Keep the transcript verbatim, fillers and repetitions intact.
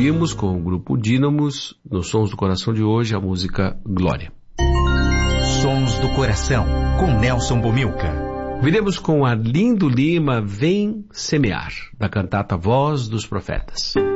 ouvimos com o grupo Dínamos, nos Sons do Coração de hoje, a música Glória. Sons do Coração, com Nelson Bomilca. Viremos com Arlindo Lima, Vem Semear, da cantata Voz dos Profetas.